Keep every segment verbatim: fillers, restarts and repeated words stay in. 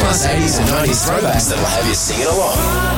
A-plus eighties and nineties throwbacks that'll have you singing along.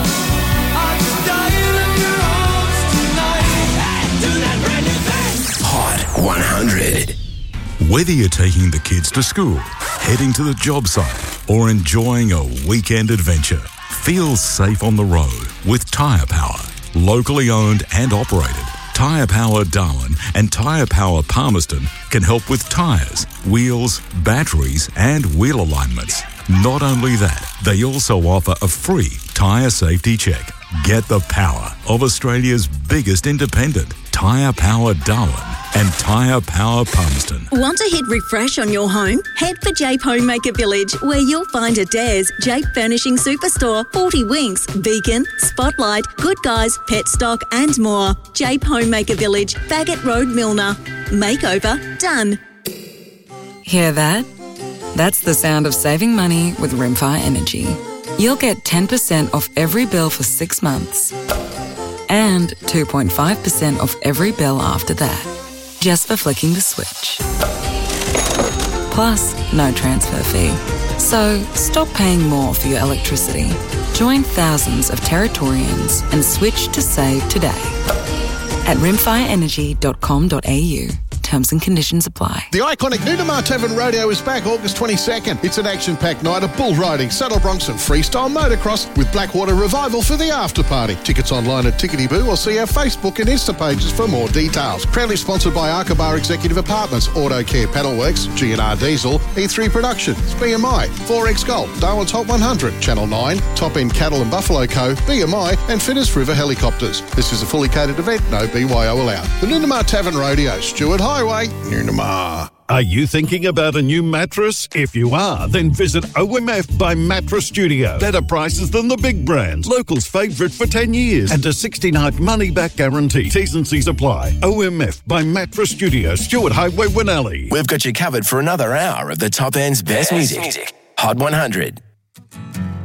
Hot one hundred. Whether you're taking the kids to school, heading to the job site, or enjoying a weekend adventure, feel safe on the road with Tyre Power. Locally owned and operated, Tyre Power Darwin and Tyre Power Palmerston can help with tyres, wheels, batteries and wheel alignments. Not only that, they also offer a free tyre safety check. Get the power of Australia's biggest independent, Tyre Power Darwin and Tyre Power Palmerston. Want to hit refresh on your home? Head for Jape Homemaker Village, where you'll find Adairs, Jape Furnishing Superstore, forty Winks, Beacon, Spotlight, Good Guys, Pet Stock and more. Jape Homemaker Village, Faggot Road, Milner. Makeover done. Hear that? That's the sound of saving money with Rimfire Energy. You'll get ten percent off every bill for six months and two point five percent off every bill after that, just for flicking the switch. Plus, no transfer fee. So, stop paying more for your electricity. Join thousands of Territorians and switch to save today at rimfire energy dot com dot a u. Terms and conditions apply. The iconic Nunamar Tavern Rodeo is back August twenty-second. It's an action-packed night of bull riding, saddle broncs and freestyle motocross with Blackwater Revival for the after party. Tickets online at Tickety Boo or see our Facebook and Insta pages for more details. Proudly sponsored by Arkabar Executive Apartments, Auto Care Paddleworks, G and R Diesel, E three Productions, B M I, four X Gold, Darwin's Hot one hundred, Channel nine, Top End Cattle and Buffalo Co, B M I and Finnis River Helicopters. This is a fully catered event, no B Y O allowed. The Nunamar Tavern Rodeo, Stewart Highway, Nunamar. Are you thinking about a new mattress? If you are, then visit O M F by Mattress Studio. Better prices than the big brands. Locals' favourite for ten years. And a sixty-night money-back guarantee. T's and C's apply. O M F by Mattress Studio, Stewart Highway, Winnelly. We've got you covered for another hour of the top end's best, best music. music. Hot one hundred.